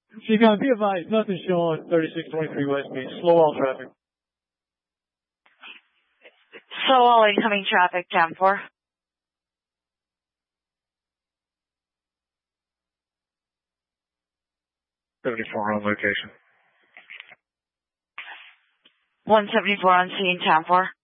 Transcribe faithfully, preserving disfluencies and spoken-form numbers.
Seacon, be advised, nothing showing thirty-six twenty-three West Main. Slow all traffic. Slow all incoming traffic, ten four. seventy-four on location. one seventy-four on scene, ten four.